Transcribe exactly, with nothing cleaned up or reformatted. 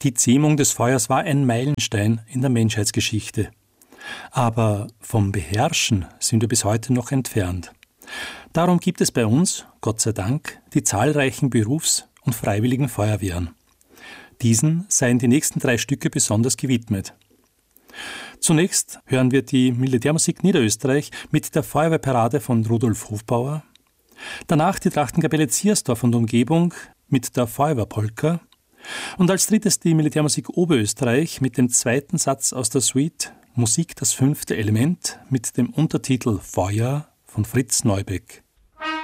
Die Zähmung des Feuers war ein Meilenstein in der Menschheitsgeschichte. Aber vom Beherrschen sind wir bis heute noch entfernt. Darum gibt es bei uns, Gott sei Dank, die zahlreichen Berufs- und freiwilligen Feuerwehren. Diesen seien die nächsten drei Stücke besonders gewidmet. Zunächst hören wir die Militärmusik Niederösterreich mit der Feuerwehrparade von Rudolf Hofbauer. Danach die Trachtenkapelle Ziersdorf und Umgebung mit der Feuerwehrpolka. Und als drittes die Militärmusik Oberösterreich mit dem zweiten Satz aus der Suite Musik das fünfte Element mit dem Untertitel Feuer von Fritz Neubeck.